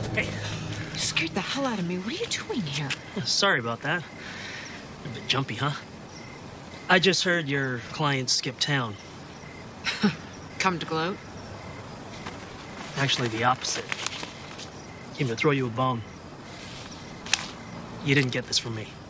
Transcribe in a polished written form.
Hey. You scared the hell out of me. What are you doing here? Sorry about that. A bit jumpy, huh? I just heard your client skipped town. Come to gloat? Actually, the opposite. Came to throw you a bone. You didn't get this from me.